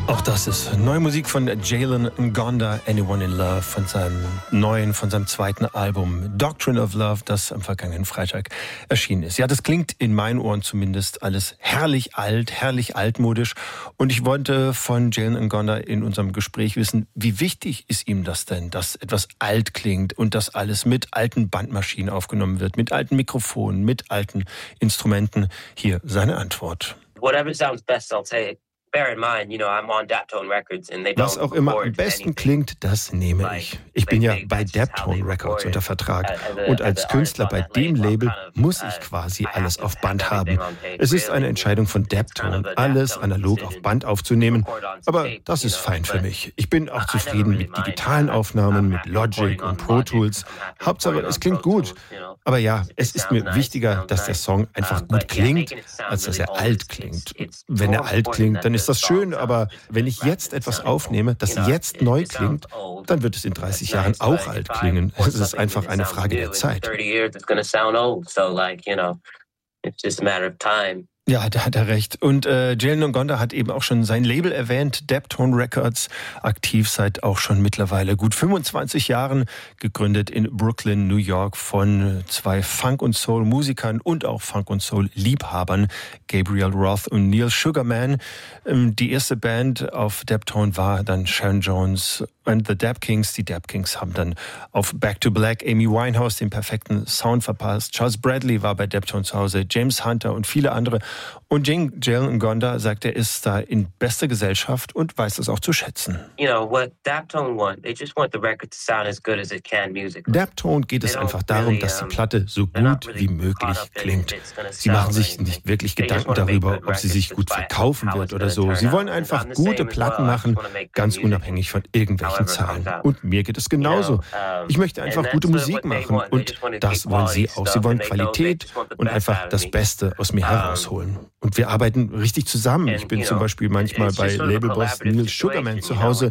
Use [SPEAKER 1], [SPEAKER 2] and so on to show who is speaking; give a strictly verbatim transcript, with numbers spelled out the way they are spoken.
[SPEAKER 1] Auch das ist neue Musik von Jalen Ngonda, Anyone in Love, von seinem neuen, von seinem zweiten Album Doctrine of Love, das am vergangenen Freitag erschienen ist. Ja, das klingt in meinen Ohren zumindest alles herrlich alt, herrlich altmodisch. Und ich wollte von Jalen Ngonda in unserem Gespräch wissen, wie wichtig ist ihm das denn, dass etwas alt klingt und das alles mit alten Bandmaschinen aufgenommen wird, mit alten Mikrofonen, mit alten Instrumenten. Hier seine Antwort.
[SPEAKER 2] Whatever sounds best, I'll take.
[SPEAKER 1] Was auch immer am besten klingt, das nehme ich. Ich bin ja bei Daptone Records unter Vertrag. Und als Künstler bei dem Label muss ich quasi alles auf Band haben. Es ist eine Entscheidung von Daptone, alles analog auf Band aufzunehmen. Aber das ist fein für mich. Ich bin auch zufrieden mit digitalen Aufnahmen, mit Logic und Pro Tools. Hauptsache, es klingt gut. Aber ja, es ist mir wichtiger, dass der Song einfach gut klingt, als dass er alt klingt. Wenn er alt klingt, dann ist das schön, aber wenn ich jetzt etwas aufnehme, das jetzt neu klingt, dann wird es in dreißig Jahren auch alt klingen. Es ist einfach eine Frage der Zeit. Ja, da hat er recht. Und äh, Jalen Ngonda hat eben auch schon sein Label erwähnt, Daptone Records, aktiv seit auch schon mittlerweile gut fünfundzwanzig Jahren, gegründet in Brooklyn, New York von zwei Funk- und Soul-Musikern und auch Funk- und Soul-Liebhabern, Gabriel Roth und Neil Sugarman. Ähm, die erste Band auf Daptone war dann Sharon Jones and the Dap Kings. Die Dap Kings haben dann auf Back to Black Amy Winehouse den perfekten Sound verpasst. Charles Bradley war bei Daptone zu Hause, James Hunter und viele andere. Und Jalen Ngonda sagt, er ist da in bester Gesellschaft und weiß das auch zu schätzen. Daptone geht es einfach darum, dass die Platte so gut wie möglich klingt. Sie machen sich nicht wirklich Gedanken darüber, ob sie sich gut verkaufen wird oder so. Sie wollen einfach gute Platten machen, ganz unabhängig von irgendwelchen Zahlen. Und mir geht es genauso. Ich möchte einfach gute Musik machen und das wollen sie auch. Sie wollen Qualität und einfach das Beste aus mir herausholen. Und wir arbeiten richtig zusammen. Ich bin zum Beispiel manchmal bei Labelboss Neil Sugarman zu Hause